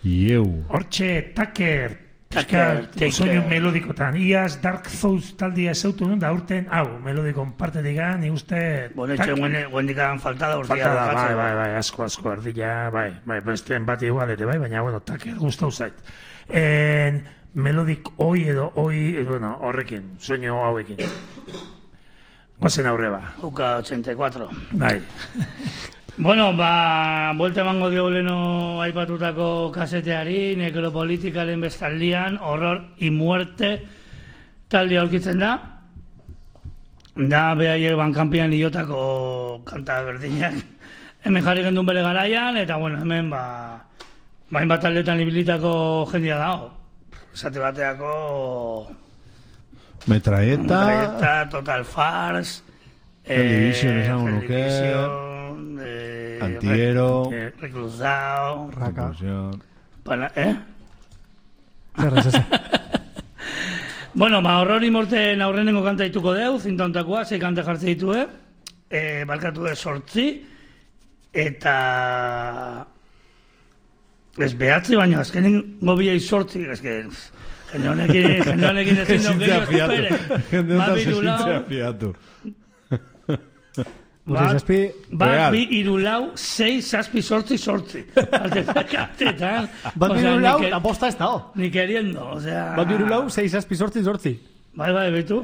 Hortxe, Tucker, soinu melodikotan. Iaz Dark Souls taldia ezautu nun, da urten, melodikon parte digan, ni uste... Bonetxe, guendikan faltada urtia da. Bai, asko, ardila, bai, besteen bat igualete, bai, baina, bueno, Tucker gustau zait. Melodik horrekin, soinu hauekin. Gozen aurre ba. Uka 84. Bai. Bueno, buelta emango dio leno aipatutako kaseteari, nekropolitikaren bestaldian, horror y muerte talde aurkitzen da. Da, behaiek bankanpian iotako kanta berdinak. Hemen jarri gendun bere garaian, eta bueno, hemen hainbat taldetan ibilitako jendia dago. Esate bateako... Metralleta, Total Farce, Division, esango nuke, Antiero, Reclusado, Raka. Bueno, horror y morten aurrenengo kanta dituko deu, zinta ontakoa, 6 kanta jartze ditue, balkatu 8, eta... Ez behatzi baino, azkenen gobia 8, ez que... Jende honekin ezin dut gehiago espere. Jende honekin fiatu. Bat, bi, irulau, 6, zazpi, sortzi. Altetan. Bat, bi, irulau, aposta ez dago. Ni queriendo, o sea... Bat, bi, irulau, 6, zazpi, sortzi. Bai, betu.